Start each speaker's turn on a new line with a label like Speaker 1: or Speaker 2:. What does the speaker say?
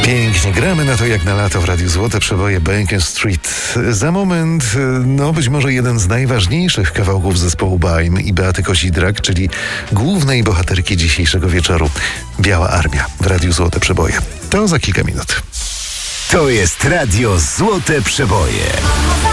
Speaker 1: Pięknie gramy na to jak na lato w Radiu Złote Przeboje Baker Street. Za moment, być może jeden z najważniejszych kawałków zespołu Baim i Beaty Kozidrak, czyli głównej bohaterki dzisiejszego wieczoru. Biała Armia w Radiu Złote Przeboje. To za kilka minut.
Speaker 2: To jest Radio Złote Przeboje.